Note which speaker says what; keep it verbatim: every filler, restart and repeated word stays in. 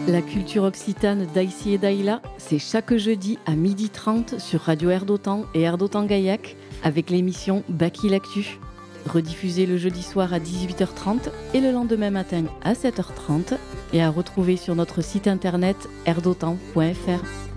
Speaker 1: La culture occitane d'Aïssi et d'Aïla, c'est chaque jeudi à midi trente sur Radio Air d'Otan et Air d'Otan-Gaillac avec l'émission Baki l'actu. Rediffusée le jeudi soir à dix-huit heures trente et le lendemain matin à sept heures trente et à retrouver sur notre site internet air d'otan point f r.